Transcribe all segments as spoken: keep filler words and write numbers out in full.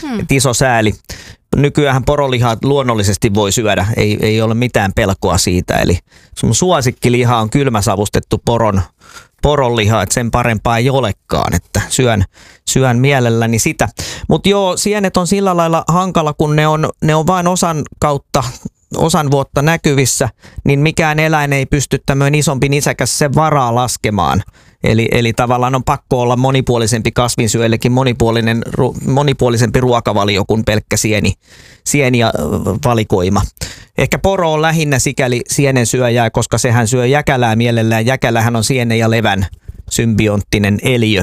Mm. Et iso sääli. Nykyään porolihaa luonnollisesti voi syödä, ei, ei ole mitään pelkoa siitä. Eli sun suosikkiliha on kylmäsavustettu poron, poronliha, että sen parempaa ei olekaan, että syön, syön mielelläni sitä. Mutta joo, sienet on sillä lailla hankala, kun ne on, ne on vain osan kautta, osan vuotta näkyvissä, niin mikään eläin ei pysty tämmöinen isompi nisäkäs sen varaa laskemaan. Eli, eli tavallaan on pakko olla monipuolisempi kasvinsyöjillekin monipuolinen, ru, monipuolisempi ruokavalio kuin pelkkä sieni, sieni ja valikoima. Ehkä poro on lähinnä sikäli sienensyöjää, koska sehän syö jäkälää mielellään. Jäkälähän on sienen ja levän symbionttinen eliö.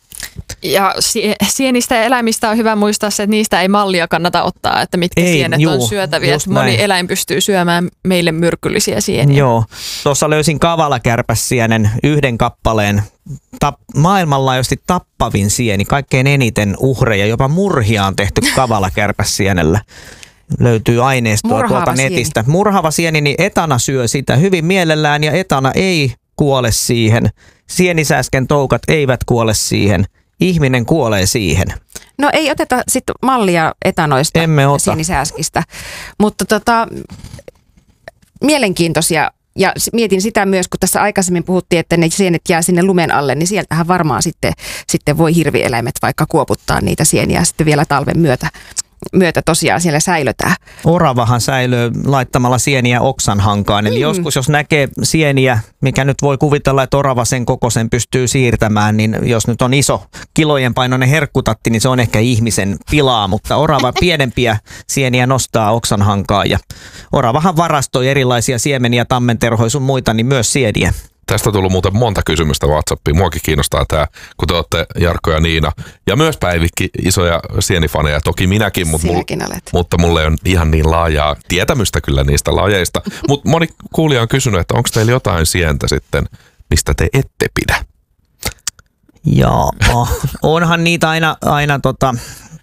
Ja sienistä ja eläimistä on hyvä muistaa se, että niistä ei mallia kannata ottaa, että mitkä ei, sienet juu, on syötäviä. Moni näin. Eläin pystyy syömään meille myrkyllisiä sieniä. Joo, tuossa löysin kavalakärpäsienen yhden kappaleen. Tap, maailmanlaajuisesti tappavin sieni, kaikkein eniten uhreja, jopa murhia on tehty kavalakärpäsienellä. Löytyy aineistoa Murhaava tuolta sieni. netistä. Murhaava sieni, niin etana syö sitä hyvin mielellään ja etana ei kuole siihen. Sienisääsken toukat eivät kuole siihen. Ihminen kuolee siihen. No ei oteta sitten mallia etanoista ja sienisääskistä, mutta tota, mielenkiintoisia. Ja mietin sitä myös, kun tässä aikaisemmin puhuttiin, että ne sienet jää sinne lumen alle, niin sieltähän varmaan sitten, sitten voi hirvieläimet vaikka kuoputtaa niitä sieniä sitten vielä talven myötä. myötä tosiaan siellä säilötään. Oravahan säilyy laittamalla sieniä oksanhankaan. Eli mm. joskus jos näkee sieniä, mikä nyt voi kuvitella, että orava sen kokoisen pystyy siirtämään, niin jos nyt on iso kilojen painoinen herkkutatti, niin se on ehkä ihmisen pilaa, mutta orava pienempiä sieniä nostaa oksanhankaan. Ja oravahan varastoi erilaisia siemeniä, tammenterhoja sun muita, niin myös sieniä. Tästä on tullut muuten monta kysymystä WhatsAppiin. Muakin kiinnostaa tämä, kun te olette Jarkko ja Niina ja myös Päivikki isoja sienifaneja. Toki minäkin, mutta, mul, mutta mulle ei ole ihan niin laajaa tietämystä kyllä niistä lajeista. Mutta moni kuulija on kysynyt, että onko teillä jotain sientä sitten, mistä te ette pidä? Joo, onhan niitä aina, aina tota...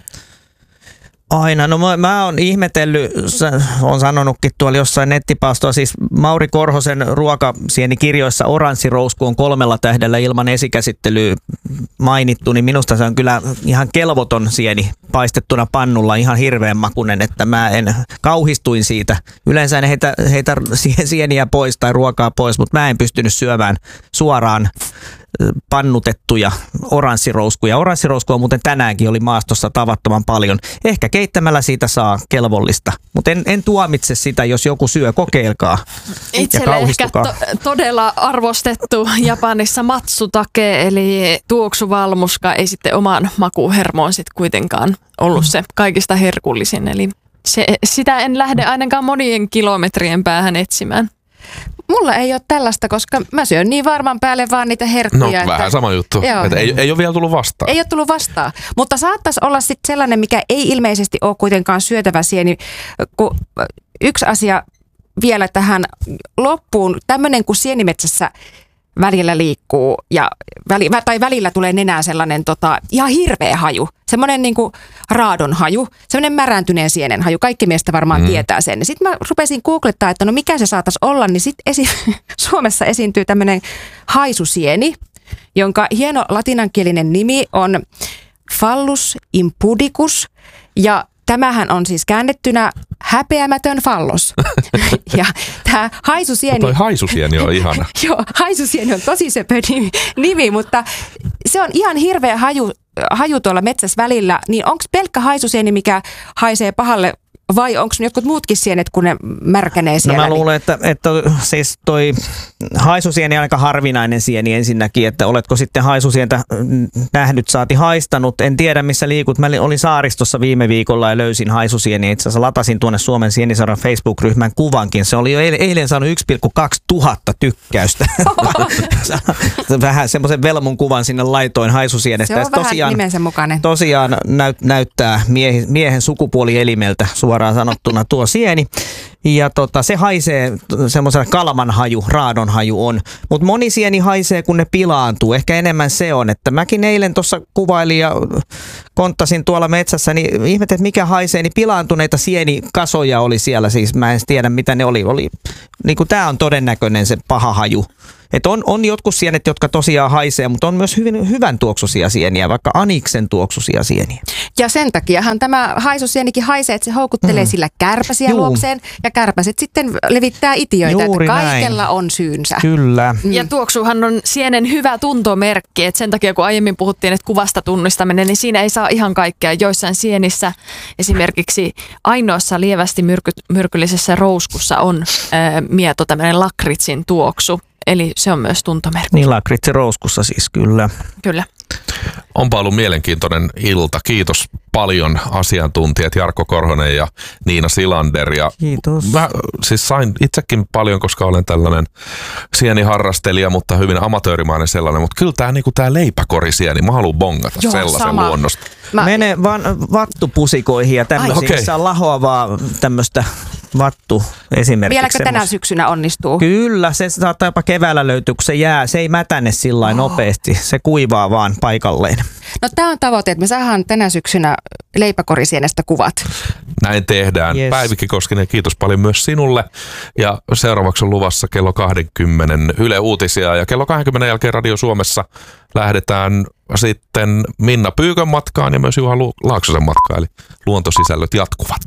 Aina. No mä, mä oon ihmetellyt, on sanonutkin tuolla jossain nettipaastoa, siis Mauri Korhosen ruokasienikirjoissa oranssirousku on kolmella tähdellä ilman esikäsittelyä mainittu, niin minusta se on kyllä ihan kelvoton sieni paistettuna pannulla, ihan hirveän makunen, että mä en kauhistuin siitä. Yleensä en heitä, heitä sieniä pois tai ruokaa pois, mutta mä en pystynyt syömään suoraan pannutettuja oranssirouskuja. Oranssirouskua muuten tänäänkin oli maastossa tavattoman paljon. Ehkä keittämällä siitä saa kelvollista, mutta en, en tuomitse sitä, jos joku syö. Kokeilkaa. Itselle ehkä to- todella arvostettu Japanissa matsutake, eli tuoksuvalmuska, ei sitten omaan makuhermoon sitten kuitenkaan ollut se kaikista herkullisin. Eli se, sitä en lähde ainakaan monien kilometrien päähän etsimään. Mulla ei ole tällaista, koska mä syön niin varman päälle vaan niitä herkkuja. No vähän että, sama juttu, että ei, ei ole vielä tullut vastaan. Ei ole tullut vastaan, mutta saattaisi olla sitten sellainen, mikä ei ilmeisesti ole kuitenkaan syötävä sieni. Kun yksi asia vielä tähän loppuun, tämmöinen kuin sienimetsässä välillä liikkuu ja väli, tai välillä tulee nenään sellainen tota, ihan hirveä haju. Semmoinen niinku raadon haju, semmoinen märääntyneen sienen haju. Kaikki meistä varmaan mm. tietää sen. Sitten mä rupesin googlettaa, että no mikä se saataisiin olla, niin sitten esi- Suomessa esiintyy tämmöinen haisusieni, jonka hieno latinankielinen nimi on Phallus impudicus ja tämähän on siis käännettynä häpeämätön fallos. Ja tämä haisusieni... No toi haisusieni on ihana. Joo, haisusieni on tosi söpö nimi, nimi, mutta se on ihan hirveä haju, haju tuolla metsässä välillä. Niin onko pelkkä haisusieni, mikä haisee pahalle, vai onko jotkut muutkin sienet, kun ne märkänee siellä? No mä luulen, että, että siis toi haisusieni on aika harvinainen sieni ensinnäkin, että oletko sitten haisusientä nähnyt, saati haistanut. En tiedä, missä liikut. Mä olin saaristossa viime viikolla ja löysin haisusieni. Itse asiassa latasin tuonne Suomen Sieniseuran Facebook-ryhmän kuvankin. Se oli jo eilen saanut yksi pilkku kaksi tuhatta tykkäystä. Vähän semmoisen velmun kuvan sinne laitoin haisuusienestä. Se on vähän tosiaan, nimensä mukainen. Tosiaan näyt, näyttää miehen, miehen sukupuolielimeltä suoraan sanottuna tuo sieni. Ja tota, se haisee semmoisella kalmanhaju, raadonhaju on. Mutta moni sieni haisee, kun ne pilaantuu. Ehkä enemmän se on. Että mäkin eilen tuossa kuvailin ja konttasin tuolla metsässä, niin ihmettelin, että mikä haisee, niin pilaantuneita sienikasoja oli siellä. Siis mä en tiedä, mitä ne oli. oli niin kuin tää on todennäköinen se paha haju. Et on, on jotkut sienet, jotka tosiaan haisee, mutta on myös hyvin, hyvän tuoksuisia sieniä, vaikka aniksen tuoksuisia sieniä. Ja sen takiahan tämä haisusienikin haisee, että se houkuttelee mm. sillä kärpäsiä Juu. luokseen ja kärpäset sitten levittää itiöitä, Juuri että kaikella näin. on syynsä. Kyllä. Mm. Ja tuoksuhan on sienen hyvä tuntomerkki, että sen takia kun aiemmin puhuttiin, että kuvasta tunnistaminen, niin siinä ei saa ihan kaikkea. Joissain sienissä esimerkiksi ainoassa lievästi myrky, myrkyllisessä rouskussa on ää, mieto tämmöinen lakritsin tuoksu. Eli se on myös tuntomerkki. Niin, lakritsi rouskussa siis, kyllä. Kyllä. Onpa ollut mielenkiintoinen ilta. Kiitos paljon asiantuntijat Jarkko Korhonen ja Niina Silander. Ja Kiitos. Mä siis sain itsekin paljon, koska olen tällainen sieniharrastelija, mutta hyvin amatöörimainen sellainen. Mutta kyllä tämä niinku leipäkorisieni, mä haluan bongata Joo, sellaisen sama. luonnosta. Mä... Mene vaan vattupusikoihin ja tämmöisiin, okay. missä on lahoavaa tämmöistä vattu esimerkiksi. Vieläkö tänä semmos... syksynä onnistuu? Kyllä, se saattaa jopa keväällä löytyä, kun se jää. Se ei mätäne sillä lailla oh. nopeasti. Se kuivaa vaan paikalleen. No tämä on tavoite, että me saadaan tänä syksynä leipäkorisienestä kuvat. Näin tehdään. Yes. Päivikki Koskinen, kiitos paljon myös sinulle. Ja seuraavaksi on luvassa kello kaksikymmentä Yle Uutisia ja kello kaksikymmentä jälkeen Radio Suomessa lähdetään sitten Minna Pyykön matkaan ja myös Juha Laaksosen matkaan, eli luontosisällöt jatkuvat.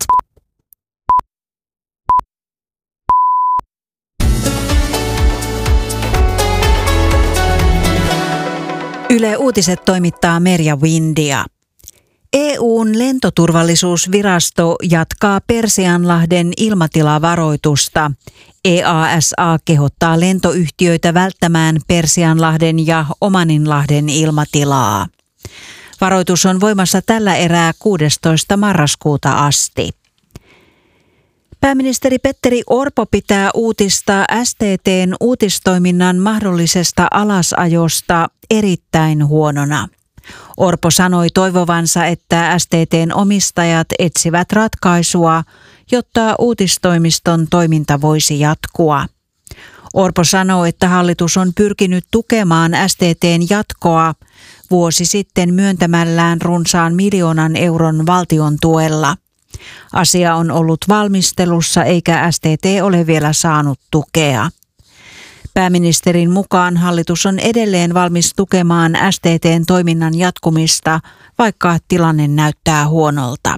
Yle Uutiset toimittaa Merja Windia. E U:n lentoturvallisuusvirasto jatkaa Persianlahden ilmatilavaroitusta. E A S A kehottaa lentoyhtiöitä välttämään Persianlahden ja Omaninlahden ilmatilaa. Varoitus on voimassa tällä erää kuudestoista marraskuuta asti. Pääministeri Petteri Orpo pitää uutista S T T:n uutistoiminnan mahdollisesta alasajosta erittäin huonona. Orpo sanoi toivovansa, että S T T:n omistajat etsivät ratkaisua, jotta uutistoimiston toiminta voisi jatkua. Orpo sanoi, että hallitus on pyrkinyt tukemaan S T T:n jatkoa vuosi sitten myöntämällään runsaan miljoonan euron valtion tuella. Asia on ollut valmistelussa eikä S T T ole vielä saanut tukea. Pääministerin mukaan hallitus on edelleen valmis tukemaan S T T:n toiminnan jatkumista, vaikka tilanne näyttää huonolta.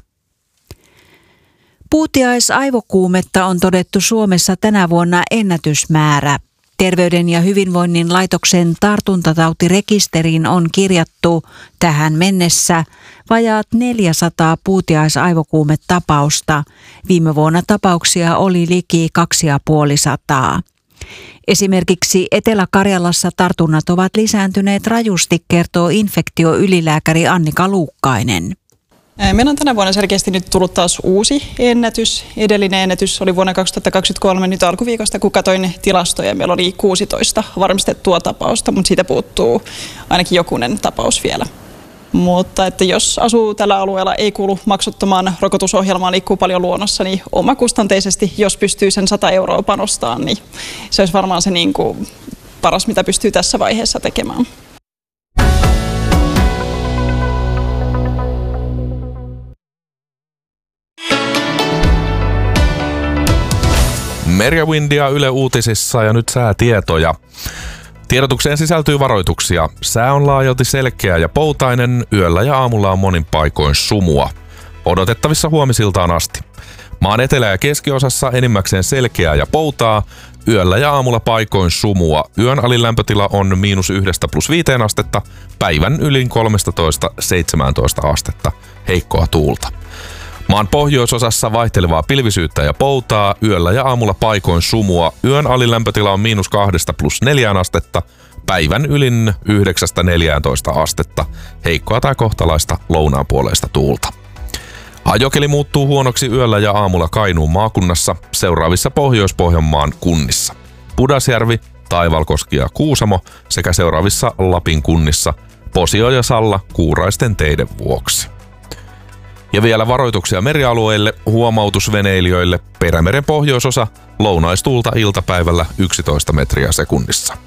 Puutiaisaivokuumetta on todettu Suomessa tänä vuonna ennätysmäärä. Terveyden ja hyvinvoinnin laitoksen tartuntatautirekisteriin on kirjattu tähän mennessä vajaat neljäsataa puutiaisaivokuumetapausta. Viime vuonna tapauksia oli liki kaksisataaviisikymmentä. Esimerkiksi Etelä-Karjalassa tartunnat ovat lisääntyneet rajusti, kertoo infektioylilääkäri Annika Luukkainen. Meillä on tänä vuonna selkeästi nyt tullut taas uusi ennätys. Edellinen ennätys oli vuonna kaksituhattakaksikymmentäkolme, nyt alkuviikosta, kun katsoin tilastoja. Meillä oli kuusitoista varmistettua tapausta, mutta siitä puuttuu ainakin jokunen tapaus vielä. Mutta että jos asuu tällä alueella, ei kuulu maksuttomaan rokotusohjelmaan, liikkuu paljon luonnossa, niin omakustanteisesti, jos pystyy sen sata euroa panostamaan, niin se olisi varmaan se niin kuin paras, mitä pystyy tässä vaiheessa tekemään. Merja Windia Yle Uutisissa ja nyt säätietoja. Tiedotukseen sisältyy varoituksia. Sää on laajalti selkeä ja poutainen, yöllä ja aamulla on monin paikoin sumua. Odotettavissa huomisiltaan asti. Maan etelä- ja keskiosassa enimmäkseen selkeää ja poutaa, yöllä ja aamulla paikoin sumua. Yön alilämpötila on miinus yhdestä plus viiteen astetta, päivän ylin kolmetoista seitsemäntoista astetta, heikkoa tuulta. Maan pohjoisosassa vaihtelevaa pilvisyyttä ja poutaa, yöllä ja aamulla paikoin sumua. Yön alilämpötila on miinus kahdesta plus neljään astetta, päivän ylin yhdeksästä neljääntoista astetta, heikkoa tai kohtalaista lounaanpuoleista tuulta. Ajokeli muuttuu huonoksi yöllä ja aamulla Kainuun maakunnassa seuraavissa Pohjois-Pohjanmaan kunnissa. Pudasjärvi, Taivalkoski ja Kuusamo sekä seuraavissa Lapin kunnissa Posio ja Salla kuuraisten teiden vuoksi. Ja vielä varoituksia merialueille, huomautusveneilijöille, Perämeren pohjoisosa, lounaistuulta iltapäivällä yksitoista metriä sekunnissa.